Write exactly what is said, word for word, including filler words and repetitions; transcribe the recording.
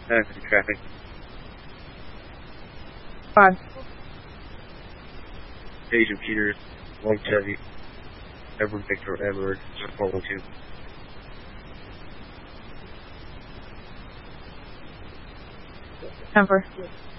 Uh, traffic. Five. Agent Peters, one Chevy, Edward Victor Edward, four one two. Number.